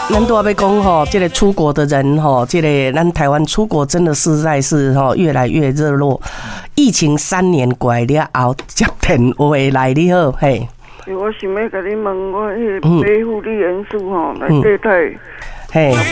咱都要讲吼，这个出国的人吼，这个咱台湾出国真的实在是吼越来越热络。疫情3年过来了后，接电话来你好，嘿。 我想要甲你问，我迄个买护理元素吼来对待。 嘿。